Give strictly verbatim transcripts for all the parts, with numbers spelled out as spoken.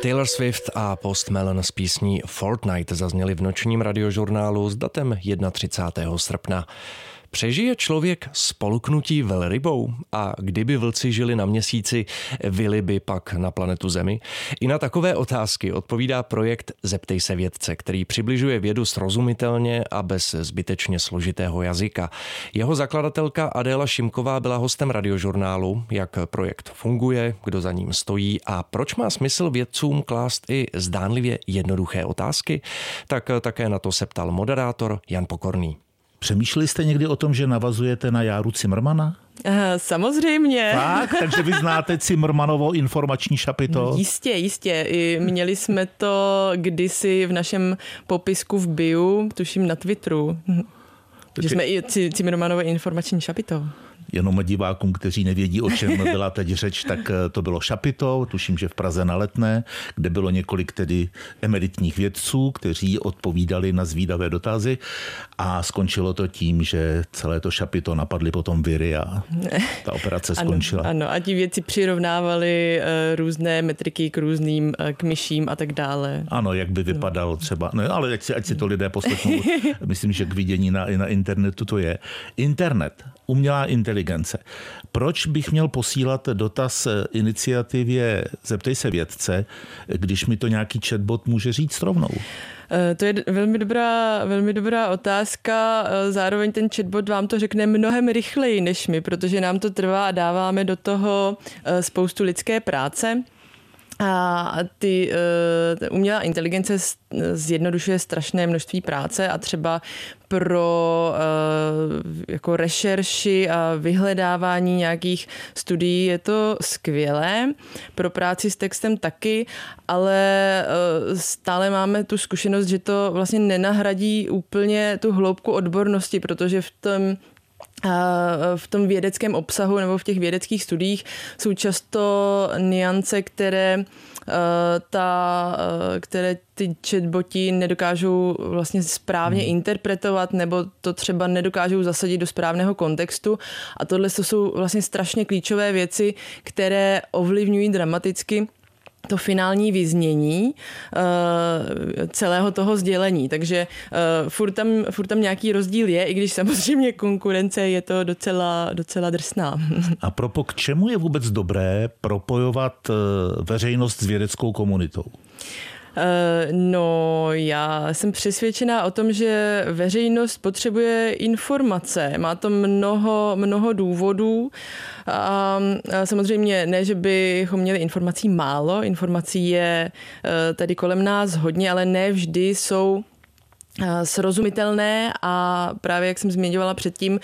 Taylor Swift a Post Malone s písní Fortnite zazněli v nočním radiožurnálu s datem třicátého prvního srpna. Přežije člověk spolknutí velrybou? A kdyby vlci žili na měsíci, vyli by pak na planetu Zemi? I na takové otázky odpovídá projekt Zeptej se vědce, který přibližuje vědu srozumitelně a bez zbytečně složitého jazyka. Jeho zakladatelka Adéla Šimková byla hostem radiožurnálu, jak projekt funguje, kdo za ním stojí a proč má smysl vědcům klást i zdánlivě jednoduché otázky, tak také na to se ptal moderátor Jan Pokorný. Přemýšleli jste někdy o tom, že navazujete na Járu Cimrmana? Samozřejmě. Tak, takže vy znáte Cimrmanovo informační šapito? Jistě, jistě. Měli jsme to kdysi v našem popisku v bio, tuším na Twitteru, že jsme i Cimrmanovo informační šapito. Jenom divákům, kteří nevědí, o čem byla teď řeč, tak to bylo šapito, tuším, že v Praze na Letné, kde bylo několik tedy emeritních vědců, kteří odpovídali na zvídavé dotazy a skončilo to tím, že celé to šapito napadly potom viry a ta operace skončila. Ano, ano, a ti vědci přirovnávali různé metriky k různým k myším a tak dále. Ano, jak by vypadal třeba, no ale ať si, ať si to lidé poslechnou, myslím, že k vidění na, na internetu to je. Internet, umělá inteligence. Proč bych měl posílat dotaz iniciativě Zeptej se vědce, když mi to nějaký chatbot může říct rovnou? To je velmi dobrá, velmi dobrá otázka. Zároveň ten chatbot vám to řekne mnohem rychleji než my, protože nám to trvá a dáváme do toho spoustu lidské práce. A ty uh, umělá inteligence zjednodušuje strašné množství práce a třeba pro uh, jako rešerši a vyhledávání nějakých studií je to skvělé, pro práci s textem taky, ale uh, stále máme tu zkušenost, že to vlastně nenahradí úplně tu hloubku odbornosti, protože v tom v tom vědeckém obsahu nebo v těch vědeckých studiích jsou často nuance, které, ta, které ty chatboti nedokážou vlastně správně hmm. interpretovat nebo to třeba nedokážou zasadit do správného kontextu. A tohle to jsou vlastně strašně klíčové věci, které ovlivňují dramaticky to finální vyznění uh, celého toho sdělení. Takže uh, furt, tam, furt tam nějaký rozdíl je, i když samozřejmě konkurence je to docela, docela drsná. A propo, k čemu je vůbec dobré propojovat uh, veřejnost s vědeckou komunitou? No, já jsem přesvědčená o tom, že veřejnost potřebuje informace. Má to mnoho, mnoho důvodů. A samozřejmě ne, že bychom měli informací málo. Informací je tady kolem nás hodně, ale ne vždy jsou srozumitelné a právě, jak jsem zmiňovala předtím,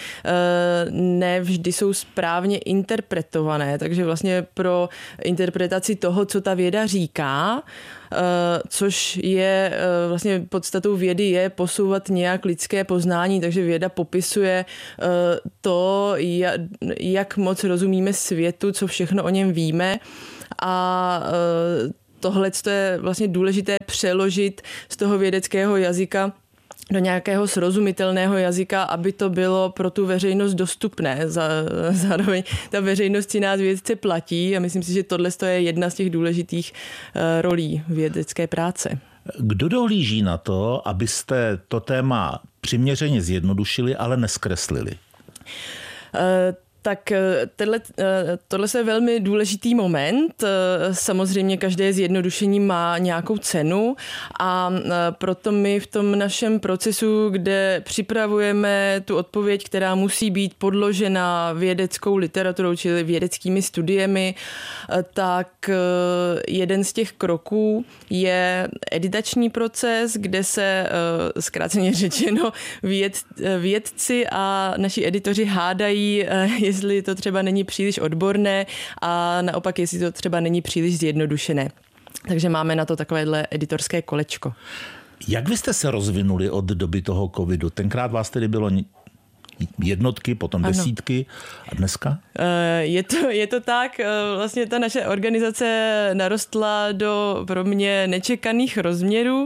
ne vždy jsou správně interpretované. Takže vlastně pro interpretaci toho, co ta věda říká, což je vlastně podstatou vědy, je posouvat nějak lidské poznání, takže věda popisuje to, jak moc rozumíme světu, co všechno o něm víme a tohle je vlastně důležité přeložit z toho vědeckého jazyka do nějakého srozumitelného jazyka, aby to bylo pro tu veřejnost dostupné. Zároveň ta veřejnost si nás vědce platí a myslím si, že tohle je jedna z těch důležitých rolí vědecké práce. Kdo dohlíží na to, abyste to téma přiměřeně zjednodušili, ale neskreslili? Uh, Tak tohle, tohle je velmi důležitý moment. Samozřejmě každé zjednodušení má nějakou cenu a proto my v tom našem procesu, kde připravujeme tu odpověď, která musí být podložena vědeckou literaturou, čili vědeckými studiemi, tak jeden z těch kroků je editační proces, kde se zkráceně řečeno věd, vědci a naši editoři hádají, jestli to třeba není příliš odborné a naopak, jestli to třeba není příliš zjednodušené. Takže máme na to takovéhle editorské kolečko. Jak vy jste se rozvinuli od doby toho covidu? Tenkrát vás tedy bylo jednotky, potom ano. desítky a dneska? Je to, je to tak, vlastně ta naše organizace narostla do pro mě nečekaných rozměrů.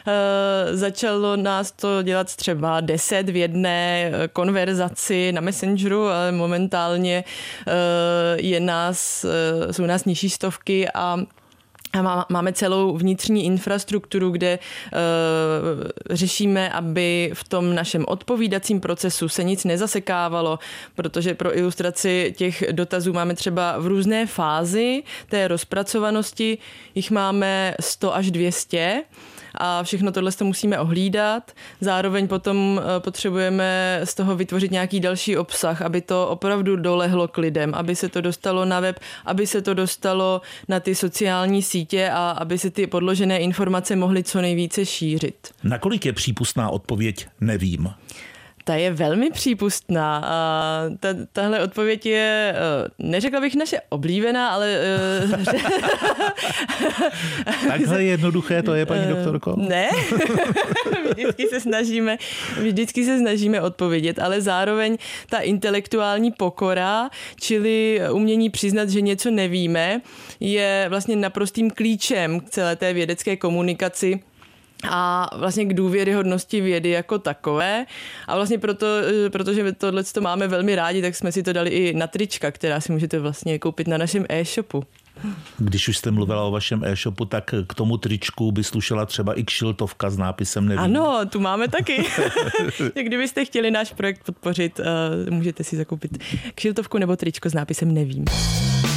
Začalo nás to dělat třeba deset v jedné konverzaci na Messengeru, ale momentálně je nás, jsou nás nižší stovky a A máme celou vnitřní infrastrukturu, kde uh, řešíme, aby v tom našem odpovídacím procesu se nic nezasekávalo, protože pro ilustraci těch dotazů máme třeba v různé fázi té rozpracovanosti, jich máme sto až dvě stě. A všechno tohle to musíme ohlídat. Zároveň potom potřebujeme z toho vytvořit nějaký další obsah, aby to opravdu dolehlo k lidem, aby se to dostalo na web, aby se to dostalo na ty sociální sítě a aby se ty podložené informace mohly co nejvíce šířit. Nakolik je přípustná odpověď nevím? Ta je velmi přípustná a ta, tahle odpověď je, neřekla bych naše oblíbená, ale... Takhle jednoduché to je, paní doktorko? Ne, vždycky se snažíme, vždycky se snažíme odpovědět, ale zároveň ta intelektuální pokora, čili umění přiznat, že něco nevíme, je vlastně naprostým klíčem k celé té vědecké komunikaci a vlastně k důvěryhodnosti vědy jako takové. A vlastně proto, protože tohle to máme velmi rádi, tak jsme si to dali i na trička, která si můžete vlastně koupit na našem e-shopu. Když už jste mluvila o vašem e-shopu, tak k tomu tričku by slušela třeba i kšiltovka s nápisem nevím. Ano, tu máme taky. Kdybyste chtěli náš projekt podpořit, můžete si zakoupit kšiltovku nebo tričko s nápisem nevím.